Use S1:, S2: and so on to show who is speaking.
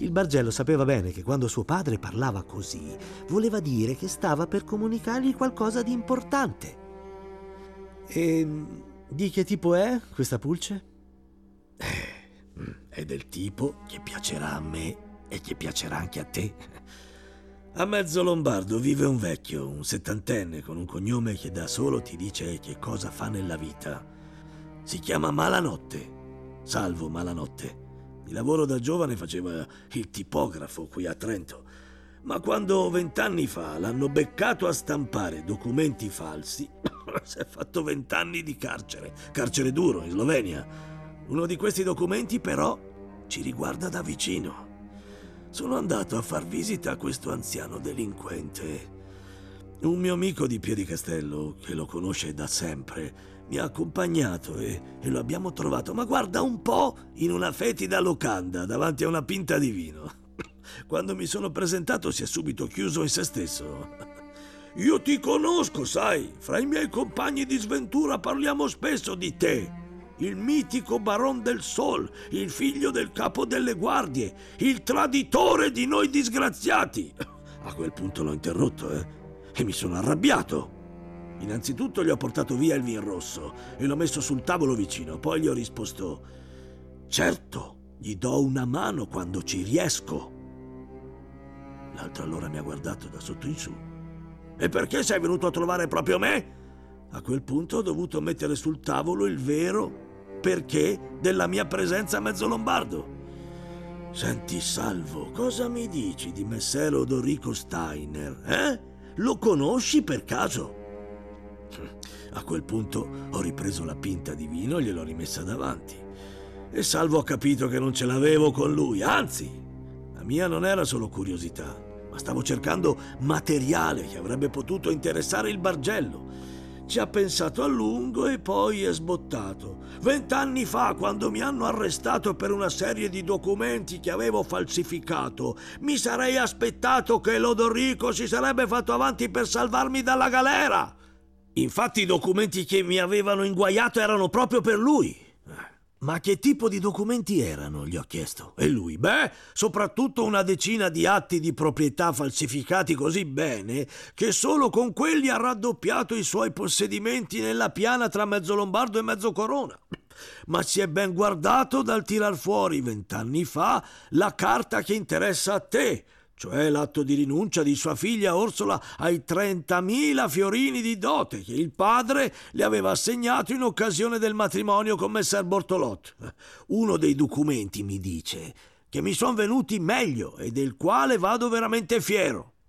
S1: Il Bargello sapeva bene che quando suo padre parlava così, voleva dire che stava per comunicargli qualcosa di importante. E di che tipo è questa pulce?
S2: È del tipo che piacerà a me e che piacerà anche a te. A mezzo lombardo vive un vecchio, un settantenne, con un cognome che da solo ti dice che cosa fa nella vita. Si chiama Malanotte, Salvo Malanotte. Di lavoro da giovane faceva il tipografo qui a Trento, ma quando 20 anni fa l'hanno beccato a stampare documenti falsi, si è fatto 20 anni di carcere duro in Slovenia. Uno di questi documenti però ci riguarda da vicino. Sono andato a far visita a questo anziano delinquente. Un mio amico di Piedicastello, che lo conosce da sempre, mi ha accompagnato e lo abbiamo trovato, ma guarda un po', in una fetida locanda davanti a una pinta di vino. Quando mi sono presentato si è subito chiuso in se stesso. Io ti conosco, sai, fra i miei compagni di sventura parliamo spesso di te. Il mitico Baron del Sol, il figlio del capo delle guardie, il traditore di noi disgraziati. A quel punto l'ho interrotto, e mi sono arrabbiato. Innanzitutto gli ho portato via il vin rosso e l'ho messo sul tavolo vicino. Poi gli ho risposto: certo, gli do una mano quando ci riesco. L'altro allora mi ha guardato da sotto in su. E perché sei venuto a trovare proprio me? A quel punto ho dovuto mettere sul tavolo il vero perché della mia presenza a mezzo lombardo. Senti, Salvo, cosa mi dici di messer Odorico Steiner, Lo conosci per caso? A quel punto ho ripreso la pinta di vino e gliel'ho rimessa davanti. E Salvo ha capito che non ce l'avevo con lui, anzi, la mia non era solo curiosità, ma stavo cercando materiale che avrebbe potuto interessare il Bargello. Ci ha pensato a lungo e poi è sbottato. 20 anni fa, quando mi hanno arrestato per una serie di documenti che avevo falsificato, mi sarei aspettato che l'Odorico si sarebbe fatto avanti per salvarmi dalla galera. Infatti i documenti che mi avevano inguaiato erano proprio per lui. Ma che tipo di documenti erano? Gli ho chiesto. E lui, soprattutto una decina di atti di proprietà falsificati così bene che solo con quelli ha raddoppiato i suoi possedimenti nella piana tra mezzo lombardo e mezzo corona. Ma si è ben guardato dal tirar fuori 20 anni fa la carta che interessa a te, cioè l'atto di rinuncia di sua figlia Orsola ai 30.000 fiorini di dote che il padre le aveva assegnato in occasione del matrimonio con messer Bortolot. Uno dei documenti, mi dice, che mi sono venuti meglio e del quale vado veramente fiero.